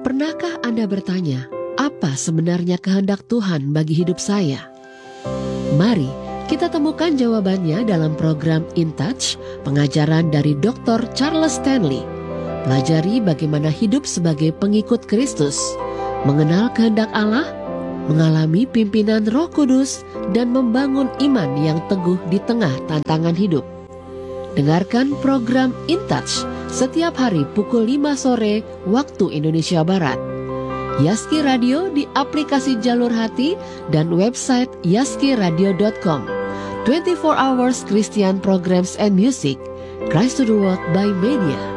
Pernahkah Anda bertanya, apa sebenarnya kehendak Tuhan bagi hidup saya? Mari kita temukan jawabannya dalam program In Touch, pengajaran dari Dr. Charles Stanley. Pelajari bagaimana hidup sebagai pengikut Kristus, mengenal kehendak Allah, mengalami pimpinan Roh Kudus, dan membangun iman yang teguh di tengah tantangan hidup. Dengarkan program In Touch setiap hari pukul 5 sore waktu Indonesia Barat. Yaski Radio di aplikasi Jalur Hati dan website yaskiradio.com. 24 hours Christian programs and music. Christ to the world by media.